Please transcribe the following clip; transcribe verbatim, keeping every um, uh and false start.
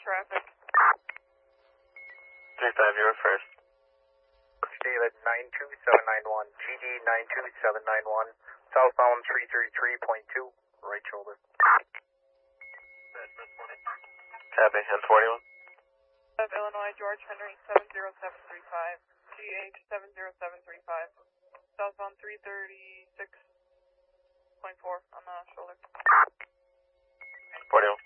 traffic. three five, you're first. David nine two seven nine one, G D nine two seven nine one, southbound three three three point two, right shoulder. Copy, ten forty-one. Of Illinois, George Henry seven zero seven three five, G H seven zero seven three five, southbound three thirty-six point four on the shoulder. forty-one.